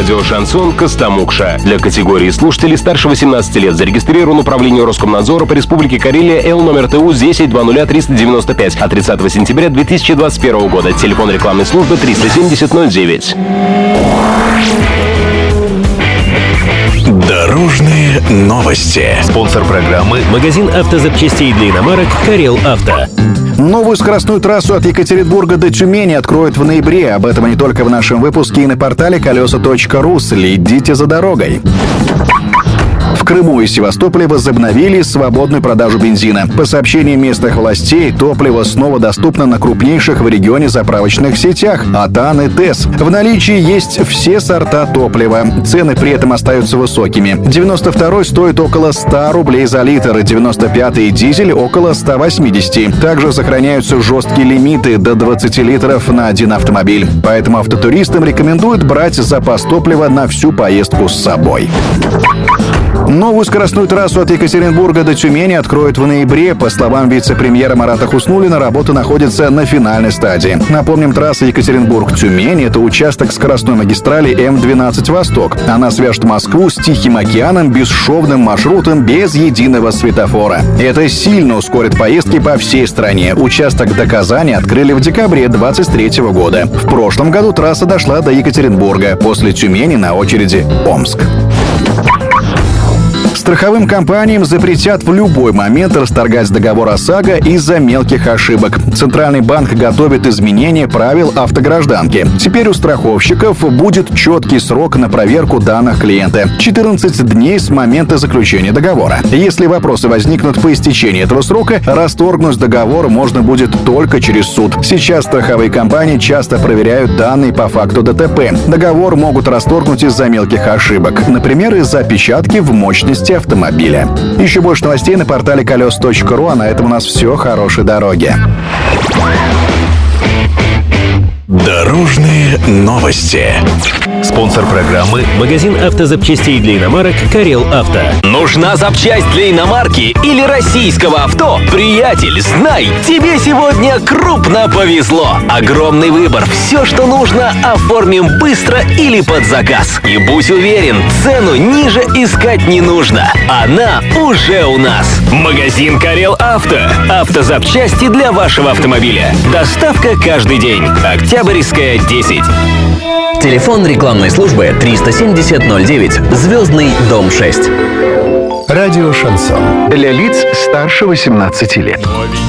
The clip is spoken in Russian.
Радио «Шансон» Костомукша. Для категории слушателей старше 18 лет зарегистрирован управление Роскомнадзора по Республике Карелия Л номер ТУ 10-20395 от 30 сентября 2021 года. Телефон рекламной службы 370-09. Дорожные новости. Спонсор программы — магазин автозапчастей для иномарок «Карел Авто». Новую скоростную трассу от Екатеринбурга до Тюмени откроют в ноябре. Об этом не только в нашем выпуске и на портале колеса.ру. Следите за дорогой. В Крыму и Севастополе возобновили свободную продажу бензина. По сообщениям местных властей, топливо снова доступно на крупнейших в регионе заправочных сетях «Атан» и «ТЭС». В наличии есть все сорта топлива. Цены при этом остаются высокими. 92-й стоит около 100 рублей за литр, 95-й дизель около 180. Также сохраняются жесткие лимиты до 20 литров на один автомобиль. Поэтому автотуристам рекомендуют брать запас топлива на всю поездку с собой. Новую скоростную трассу от Екатеринбурга до Тюмени откроют в ноябре. По словам вице-премьера Марата Хуснуллина, работа находится на финальной стадии. Напомним, трасса Екатеринбург-Тюмень — это участок скоростной магистрали М12 «Восток». Она свяжет Москву с Тихим океаном бесшовным маршрутом без единого светофора. Это сильно ускорит поездки по всей стране. Участок до Казани открыли в декабре 2023 года. В прошлом году трасса дошла до Екатеринбурга. После Тюмени на очереди Омск. Страховым компаниям запретят в любой момент расторгать договор ОСАГО из-за мелких ошибок. Центральный банк готовит изменения правил автогражданки. Теперь у страховщиков будет четкий срок на проверку данных клиента — 14 дней с момента заключения договора. Если вопросы возникнут по истечении этого срока, расторгнуть договор можно будет только через суд. Сейчас страховые компании часто проверяют данные по факту ДТП. Договор могут расторгнуть из-за мелких ошибок, например, из-за опечатки в мощности автомобиля. Еще больше новостей на портале колес.ру, а на этом у нас все. Хорошей дороги. Дорожные новости. Спонсор программы — магазин автозапчастей для иномарок «Карел Авто». Нужна запчасть для иномарки или российского авто? Приятель, знай, тебе сегодня крупно повезло. Огромный выбор. Все, что нужно, оформим быстро или под заказ. И будь уверен, цену ниже искать не нужно. Она уже у нас. Магазин «Карел Авто». Автозапчасти для вашего автомобиля. Доставка каждый день. Октябрьская, 10. Телефон рекламной службы 370-09, Звездный, дом 6. Радио «Шансон». Для лиц старше 18 лет.